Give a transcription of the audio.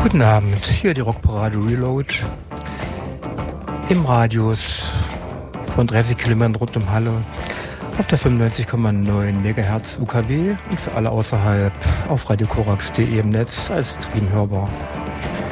Guten Abend, hier die Rockparade Reload im Radius von 30 Kilometern rund um Halle auf der 95,9 MHz UKW und für alle außerhalb auf radiokorax.de im Netz als Stream hörbar.